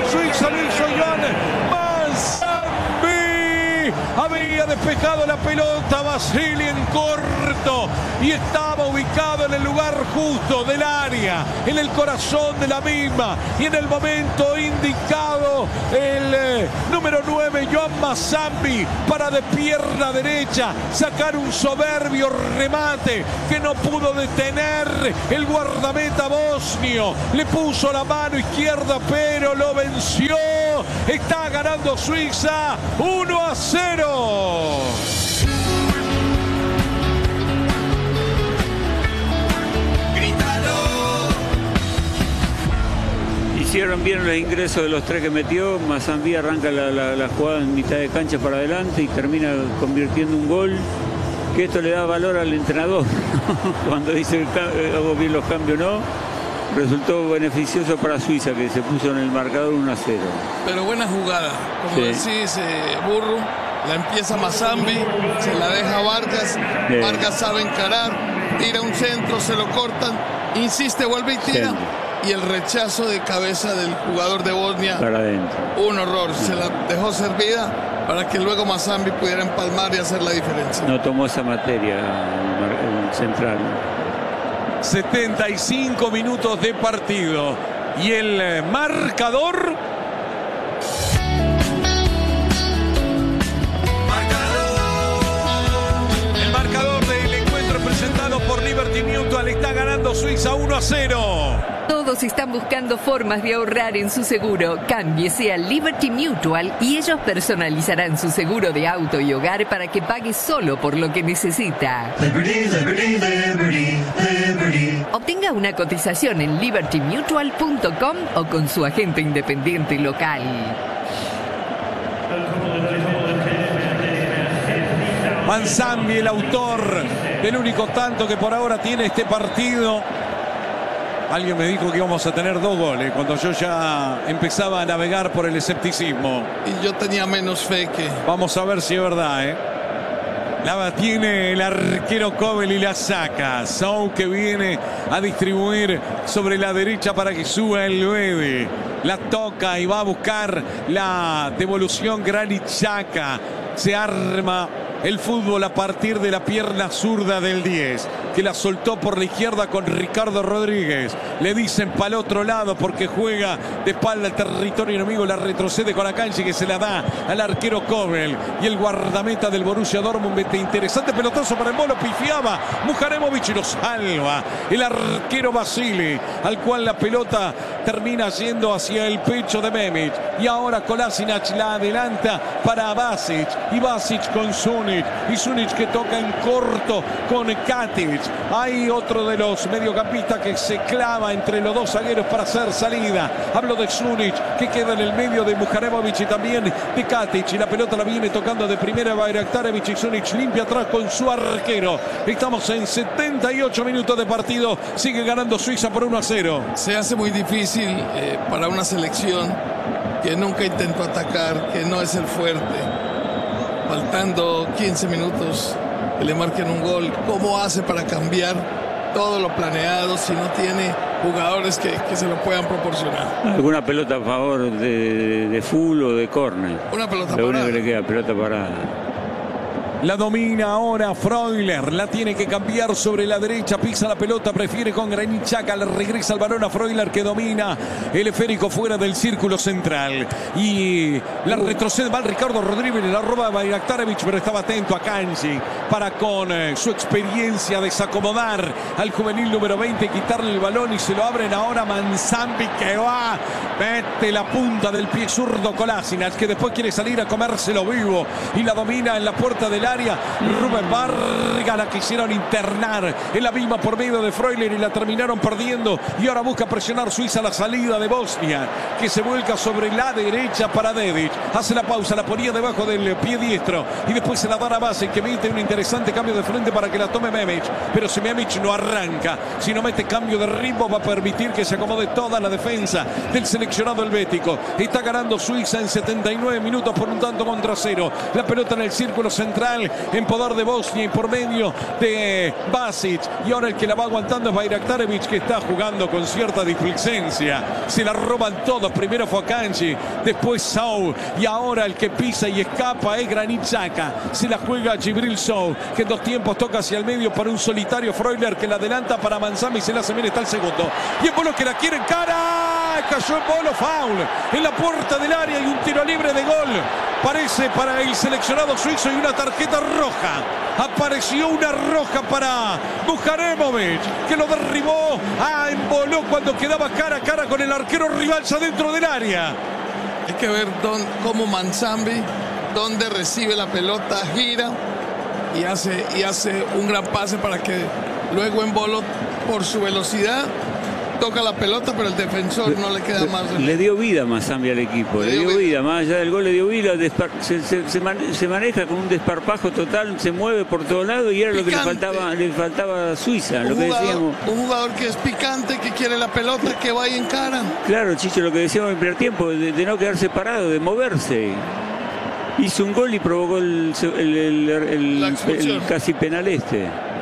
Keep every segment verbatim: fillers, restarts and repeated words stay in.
Suiza, lo hizo Joan Mansambi. Había despejado la pelota Basili en corto y estaba ubicado en el lugar justo del área, en el corazón de la misma, y en el momento indicado el eh, número nueve Joan Mansambi para de pierna derecha sacar un soberbio remate que no pudo detener el guardameta bosnio. Le puso la mano izquierda pero lo venció. Está ganando Suiza uno a cero. Hicieron bien los ingresos de los tres que metió. Mansambi arranca la, la, la jugada en mitad de cancha para adelante y termina convirtiendo un gol. Que esto le da valor al entrenador. Cuando dice hago bien los cambios, no. Resultó beneficioso para Suiza, que se puso en el marcador uno a cero. Pero buena jugada, como sí. decís, eh, Burro. La empieza Mansambi, se la deja Vargas. Sí. Vargas sabe encarar, tira un centro, se lo cortan, insiste, vuelve y tira. Sí. Y el rechazo de cabeza del jugador de Bosnia. Para adentro. Un horror, se la dejó servida para que luego Mansambi pudiera empalmar y hacer la diferencia. No tomó esa materia el central. setenta y cinco minutos de partido y el marcador. Marcador. El marcador del encuentro presentado por Liberty Mutual. Está ganando Suiza uno a cero. Todos están buscando formas de ahorrar en su seguro. Cámbiese a Liberty Mutual y ellos personalizarán su seguro de auto y hogar para que pague solo por lo que necesita. Liberty, liberty, liberty, liberty. Obtenga una cotización en liberty mutual punto com o con su agente independiente local. Mansambi, el autor del único tanto que por ahora tiene este partido. Alguien me dijo que íbamos a tener dos goles cuando yo ya empezaba a navegar por el escepticismo. Y yo tenía menos fe que... Vamos a ver si es verdad, ¿eh? La tiene el arquero Kobel y la saca. Sou que viene a distribuir sobre la derecha para que suba el nueve. La toca y va a buscar la devolución Granit Xhaka. Se arma el fútbol a partir de la pierna zurda del diez, que la soltó por la izquierda con Ricardo Rodríguez. Le dicen para el otro lado porque juega de espalda al territorio enemigo. La retrocede con Akanji, que se la da al arquero Kobel. Y el guardameta del Borussia Dortmund mete interesante pelotazo para el Molo. Pifiaba Muharemovic y lo salva el arquero Basili, al cual la pelota termina yendo hacia el pecho de Memic. Y ahora Kolasinac la adelanta para Basic. Y Basic con Sunic. Y Sunic que toca en corto con Katic. Hay otro de los mediocampistas que se clava entre los dos zagueros para hacer salida. Hablo de Sunic, que queda en el medio de Muharemovic y también de Katic. Y la pelota la viene tocando de primera Bayraktarevic, y Sunic limpia atrás con su arquero. Estamos en setenta y ocho minutos de partido. Sigue ganando Suiza por uno a cero. Se hace muy difícil eh, para una selección que nunca intentó atacar, que no es el fuerte. Faltando quince minutos que le marquen un gol. ¿Cómo hace para cambiar todo lo planeado si no tiene jugadores que, que se lo puedan proporcionar? ¿Alguna pelota a favor de, de full o de córner? Una pelota parada. Lo único parada. que le queda, pelota parada. La domina ahora Freuler, la tiene que cambiar sobre la derecha, pisa la pelota, prefiere con Granit Xhaka, le regresa el balón a Freuler, que domina el esférico fuera del círculo central. Y la retrocede mal Ricardo Rodríguez, la roba Bayraktarevic, pero estaba atento a Kanji para con eh, su experiencia desacomodar al juvenil número veinte, quitarle el balón, y se lo abren ahora Mansambi, que va, mete la punta del pie zurdo Kolasinac, que después quiere salir a comérselo vivo y la domina en la puerta del área. Rubén Vargas la quisieron internar en la misma por medio de Freuler y la terminaron perdiendo, y ahora busca presionar Suiza la salida de Bosnia, que se vuelca sobre la derecha para Dedic. Hace la pausa, la ponía debajo del pie diestro y después se la da a base, que mete un interesante cambio de frente para que la tome Memic, pero si Memic no arranca, si no mete cambio de ritmo, va a permitir que se acomode toda la defensa del seleccionado helvético. Está ganando Suiza en setenta y nueve minutos por un tanto contra cero. La pelota en el círculo central total en poder de Bosnia y por medio de Basic. Y ahora el que la va aguantando es Bayraktarevic, que está jugando con cierta displicencia. Se la roban todos. Primero fue Akanji, después Sow. Y ahora el que pisa y escapa es Granit Xhaka. Se la juega Djibril Sow, que en dos tiempos toca hacia el medio para un solitario Freuler que la adelanta para Manzambi y se la hace bien. Está el segundo. Y el Bolo que la quiere en cara. Cayó el Bolo, foul en la puerta del área y un tiro libre de gol. Parece para el seleccionado suizo y una tarjeta roja. Apareció una roja para Muharemovic, que lo derribó a Embolo cuando quedaba cara a cara con el arquero rival ya dentro del área. Hay que ver don, cómo Manzambi, donde recibe la pelota, gira y hace, y hace un gran pase para que luego Embolo, por su velocidad, toca la pelota, pero el defensor no le queda más. Le dio vida Manzambi al equipo, le, le dio vida. vida, más allá del gol le dio vida, se, se, se, man, se maneja con un desparpajo total, se mueve por todos lados y era picante. Lo que le faltaba, le faltaba a Suiza, un lo que jugador, decíamos. Un jugador que es picante, que quiere la pelota, que vaya en cara. Claro, Chicho, lo que decíamos en el primer tiempo, de, de no quedarse parado, de moverse. Hizo un gol y provocó el, el, el, el, el, el casi penal este.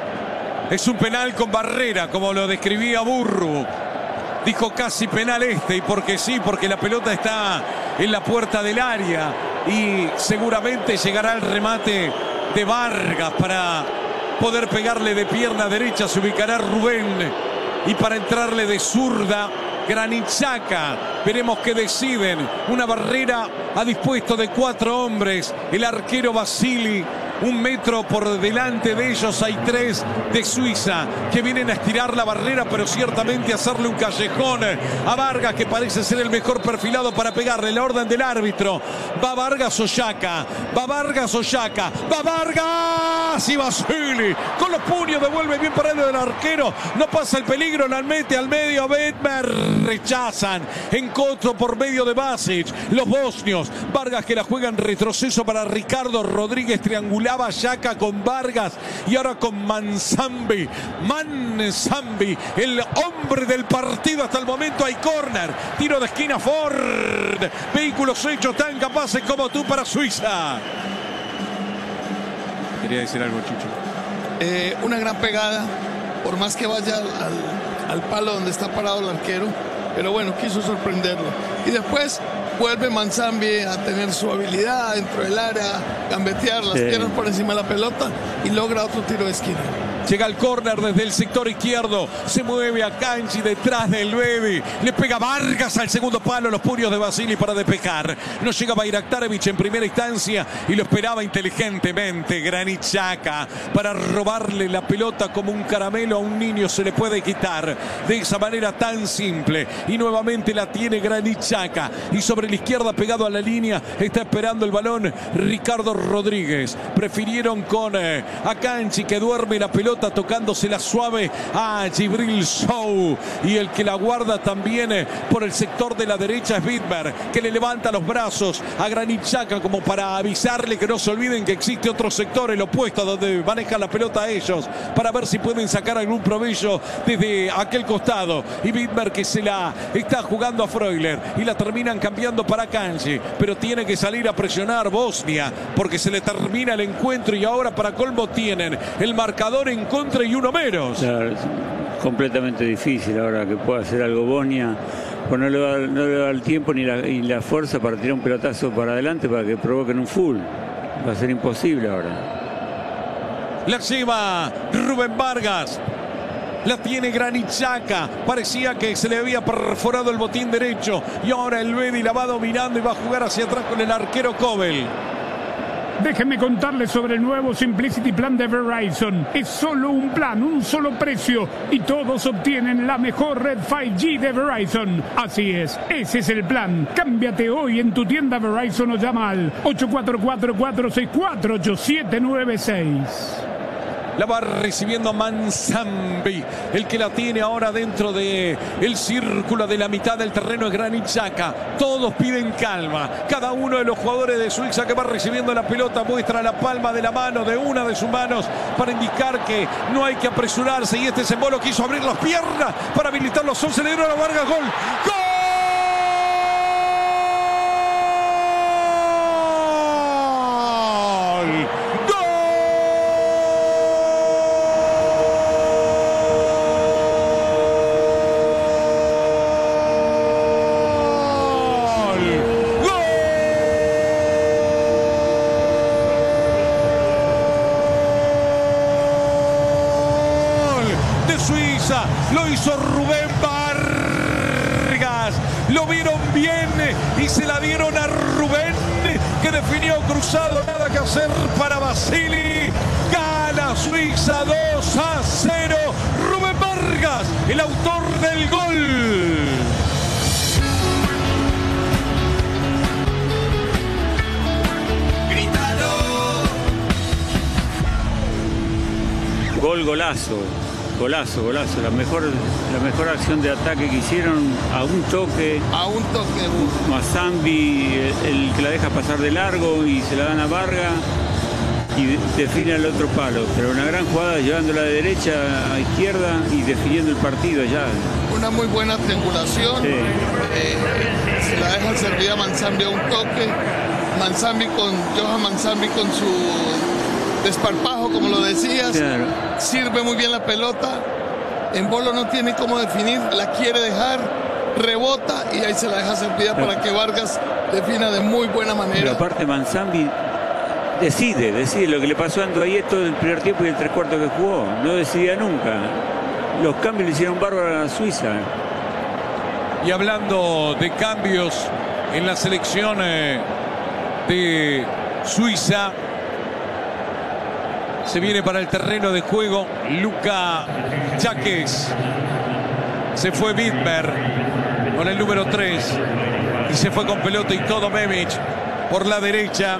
Es un penal con barrera, como lo describía Burru. Dijo casi penal este, y porque sí, porque la pelota está en la puerta del área y seguramente llegará el remate de Vargas para poder pegarle de pierna derecha. Se ubicará Rubén y para entrarle de zurda Granit Xhaka. Veremos qué deciden. Una barrera a dispuesto de cuatro hombres. El arquero Basili. Un metro por delante de ellos hay tres de Suiza que vienen a estirar la barrera, pero ciertamente a hacerle un callejón a Vargas, que parece ser el mejor perfilado para pegarle. La orden del árbitro. Va Vargas o Xhaka. Va Vargas o Xhaka. Va Vargas y Basili. Con los puños devuelve bien para el del arquero. No pasa el peligro. La mete al medio. Bedmer. Rechazan. Encontro por medio de Basic. Los bosnios. Vargas que la juega en retroceso para Ricardo Rodríguez. Triangular. Xhaka con Vargas y ahora con Manzambi. Manzambi, el hombre del partido hasta el momento. Hay córner, tiro de esquina Ford. Vehículos hechos tan capaces como tú para Suiza. Quería decir algo, Chicho. Eh, una gran pegada, por más que vaya al, al, al palo donde está parado el arquero, pero bueno, quiso sorprenderlo. Y después vuelve Manzambi a tener su habilidad dentro del área, gambetear las sí. piernas por encima de la pelota y logra otro tiro de esquina. Llega el córner desde el sector izquierdo. Se mueve a Akanji detrás del Bedi. Le pega Vargas al segundo palo. Los puños de Basili para despejar. No llega Bayraktarevic en primera instancia y lo esperaba inteligentemente Granit Xhaka para robarle la pelota como un caramelo a un niño. Se le puede quitar de esa manera tan simple. Y nuevamente la tiene Granit Xhaka. Y sobre la izquierda, pegado a la línea, está esperando el balón Ricardo Rodríguez. Prefirieron con eh, Akanji, que duerme la pelota tocándosela suave a Djibril Sow, y el que la guarda también eh, por el sector de la derecha es Widmer, que le levanta los brazos a Granit Xhaka como para avisarle que no se olviden que existe otro sector, el opuesto, donde manejan la pelota a ellos, para ver si pueden sacar algún provecho desde aquel costado. Y Widmer, que se la está jugando a Freuler y la terminan cambiando para Akanji, pero tiene que salir a presionar Bosnia porque se le termina el encuentro y ahora para colmo tienen el marcador en contra y uno menos. Claro, es completamente difícil ahora que pueda hacer algo Bosnia, pues no le va, no le va el tiempo ni la, ni la fuerza para tirar un pelotazo para adelante para que provoquen un full. Va a ser imposible ahora. La lleva Rubén Vargas. La tiene Granit Xhaka. Parecía que se le había perforado el botín derecho y ahora el Bedi la va dominando y va a jugar hacia atrás con el arquero Kobel. Déjenme contarles sobre el nuevo Simplicity Plan de Verizon. Es solo un plan, un solo precio y todos obtienen la mejor red cinco G de Verizon. Así es, ese es el plan. Cámbiate hoy en tu tienda Verizon o llama al ocho cuatro cuatro, cuatro seis cuatro, ocho siete nueve seis. La va recibiendo Manzambi. El que la tiene ahora dentro de el círculo de la mitad del terreno es Granit Xhaka. Todos piden calma. Cada uno de los jugadores de Suiza que va recibiendo la pelota muestra la palma de la mano, de una de sus manos, para indicar que no hay que apresurarse. Y este es Embolo, quiso abrir las piernas para habilitar los once. Le dieron a Vargas. Gol. ¡Gol! ¡Gol! Lo hizo Rubén Vargas. Lo vieron bien y se la dieron a Rubén, que definió cruzado. Nada que hacer para Basili. Gana Suiza dos a cero. Rubén Vargas, el autor del gol. Gol, golazo, golazo, golazo. La mejor, la mejor acción de ataque que hicieron, a un toque. A un toque. Mazambi, el, el que la deja pasar de largo y se la dan a Vargas y define al otro palo. Pero una gran jugada llevándola de derecha a izquierda y definiendo el partido ya. Una muy buena triangulación. Sí. Eh, se la deja servir a Manzambi a un toque. Manzambi con, Johan Manzambi con su desparpajo, como lo decías, claro. Sirve muy bien la pelota. Embolo no tiene cómo definir, la quiere dejar, rebota y ahí se la deja servida claro. para que Vargas defina de muy buena manera. Pero aparte Manzambi decide, decide lo que le pasó a Andoyé todo el primer tiempo y el tres cuartos que jugó. No decidía nunca. Los cambios le hicieron bárbaro a Suiza. Y hablando de cambios en la selección eh, de Suiza, se viene para el terreno de juego Luka Jaques. Se fue Widmer con el número tres. Y se fue con pelota y todo Memic por la derecha.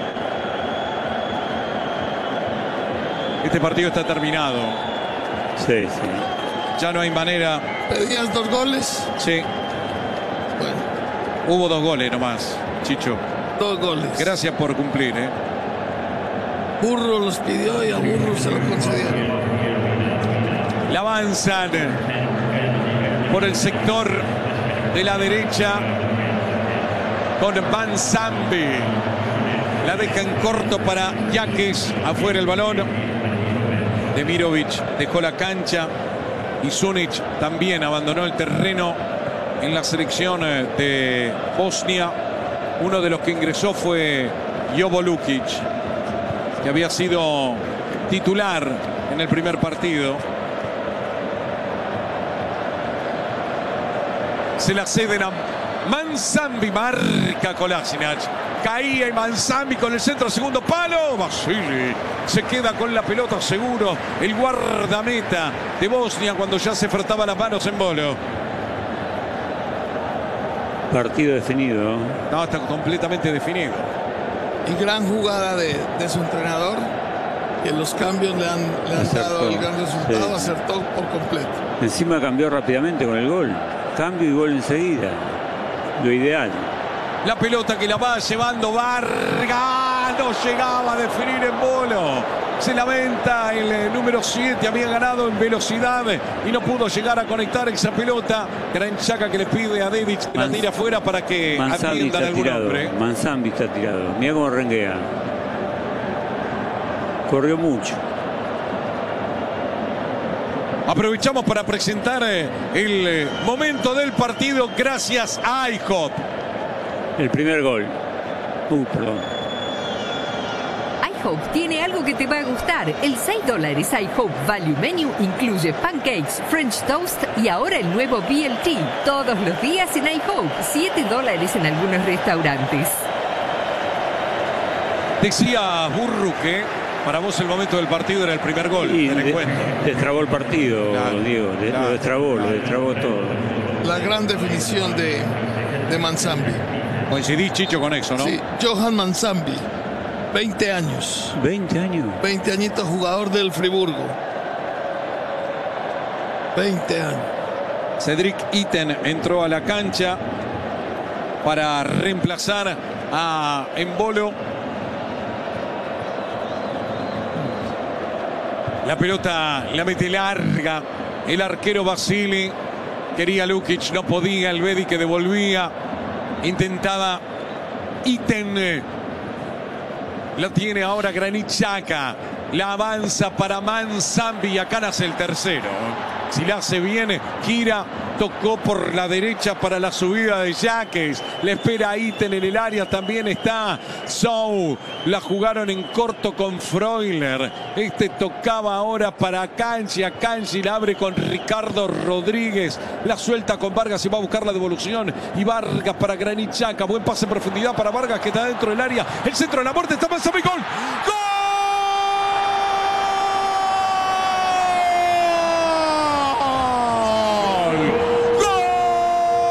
Este partido está terminado. Sí, sí. Ya no hay manera. ¿Pedías dos goles? Sí. Bueno. Hubo dos goles nomás, Chicho. Dos goles. Gracias por cumplir, ¿eh? Burro los pidió y a Burro se lo concedieron. La avanzan por el sector de la derecha con Manzambi. La dejan corto para Jaques. Afuera el balón. Demirovic dejó la cancha y Sunic también abandonó el terreno en la selección de Bosnia. Uno de los que ingresó fue Jovo Lukic, que había sido titular en el primer partido. Se la ceden a Manzambi, marca Kolasinac. Caía y Manzambi con el centro, segundo palo. Basili se queda con la pelota seguro. El guardameta de Bosnia cuando ya se frotaba las manos Embolo. Partido definido. No, está completamente definido. Y gran jugada de, de su entrenador, que los cambios le han, le han dado el gran resultado, sí. Acertó por completo. Encima cambió rápidamente con el gol. Cambio y gol enseguida. Lo ideal. La pelota que la va llevando Vargas. No llegaba a definir Embolo. Se lamenta el eh, número siete. Había ganado en velocidad y no pudo llegar a conectar esa pelota. Gran Chaca que le pide a Dedic que Mans la tira afuera para que atiendan algún tirado. hombre. Manzambi está tirado. Mira cómo renguea. Corrió mucho. Aprovechamos para presentar eh, el eh, momento del partido gracias a IHOP. El primer gol. Uh, perdón. IHOP tiene algo que te va a gustar. El seis dólares IHOP Value Menu incluye pancakes, French toast y ahora el nuevo B L T. Todos los días en IHOP. siete dólares en algunos restaurantes. Decía Burru que para vos el momento del partido era el primer gol Y del de, encuentro. Destrabó el partido, claro, Diego. De, claro, lo destrabó, claro. lo destrabó todo. La gran definición de, de Manzambi. Coincidís, Chicho, con eso, ¿no? Sí, Johan Manzambi, veinte años. ¿veinte años? veinte añitos, jugador del Friburgo. veinte años. Cedric Itten entró a la cancha para reemplazar a Embolo. La pelota la mete larga. El arquero Basili. Quería Lukic, no podía. El Bedi que devolvía. Intentaba Itten. La tiene ahora Granit Xhaka. La avanza para Manzambi y acá nace el tercero. Si la hace bien, gira, tocó por la derecha para la subida de Yaques. Le espera Itten en el área, también está Sou. La jugaron en corto con Freuler. Este tocaba ahora para Kanji. A Kanji la abre con Ricardo Rodríguez. La suelta con Vargas y va a buscar la devolución. Y Vargas para Granit Xhaka. Buen pase en profundidad para Vargas que está dentro del área. El centro de la muerte está más a mi gol. ¡Gol!